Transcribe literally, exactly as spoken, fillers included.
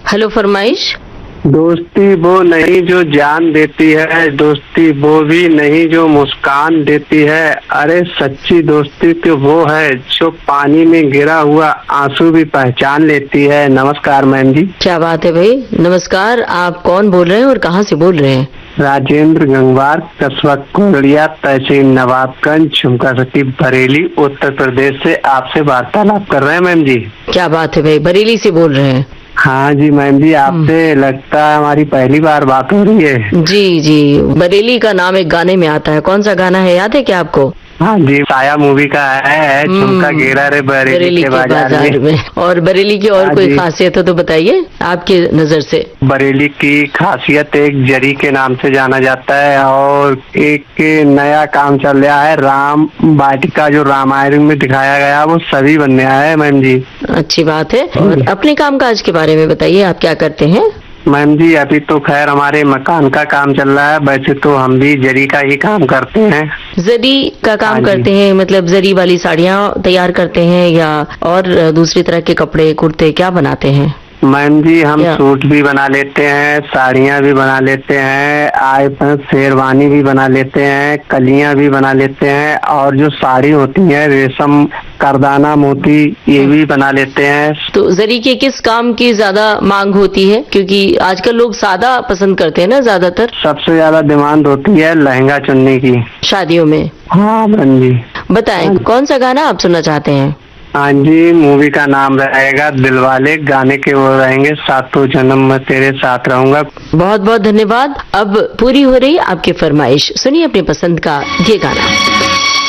Hello, फरमाइश। दोस्ती वो नहीं जो जान देती है, दोस्ती वो भी नहीं जो मुस्कान देती है। अरे सच्ची दोस्ती तो वो है जो पानी में गिरा हुआ आंसू भी पहचान लेती है। नमस्कार मैम जी। क्या बात है भाई, नमस्कार। आप कौन बोल रहे हैं और कहाँ से बोल रहे हैं? राजेंद्र गंगवार, कस्बा कोलड़िया, तहसील नवाबगंज, झुमका सटी, बरेली, उत्तर प्रदेश से आपसे वार्तालाप कर रहे हैं मैम जी। क्या बात है भाई, बरेली से बोल रहे हैं? हाँ जी मैम जी, आपसे लगता है हमारी पहली बार बात हो रही है। जी जी, बरेली का नाम एक गाने में आता है। कौन सा गाना है, याद है क्या आपको? हाँ जी, साया मूवी का है, झुमका गिरा रे बरेली, बरेली के, के बाजार, बाजार में।, में और बरेली की और कोई खासियत हो तो बताइए आपके नजर से। बरेली की खासियत एक जरी के नाम से जाना जाता है और एक नया काम चल रहा है, राम वाटिका जो रामायण में दिखाया गया वो सभी बनने आया है मैम जी। अच्छी बात है। और अपने काम काज के बारे में बताइए, आप क्या करते हैं? मैम जी अभी तो खैर हमारे मकान का काम चल रहा है, वैसे तो हम भी जरी का ही काम करते हैं। जरी का काम करते हैं मतलब जरी वाली साड़ियाँ तैयार करते हैं या और दूसरी तरह के कपड़े, कुर्ते क्या बनाते हैं? मैम जी हम सूट भी बना लेते हैं, साड़ियाँ भी बना लेते हैं, आए शेरवानी भी बना लेते हैं, कलियाँ भी बना लेते हैं और जो साड़ी होती है रेशम, करदाना, मोती, ये भी बना लेते हैं। तो जरी के किस काम की ज्यादा मांग होती है? क्योंकि आजकल लोग सादा पसंद करते हैं ना ज्यादातर। सबसे ज्यादा डिमांड होती है लहंगा चुन्नी की शादियों में। हाँ मैम जी। बताएं कौन सा गाना आप सुनना चाहते हैं? हाँ जी, मूवी का नाम रहेगा दिलवाले, गाने के वो रहेंगे सातों जन्म में तेरे साथ रहूंगा। बहुत बहुत धन्यवाद। अब पूरी हो रही आपकी फरमाइश, सुनिए अपनी पसंद का ये गाना।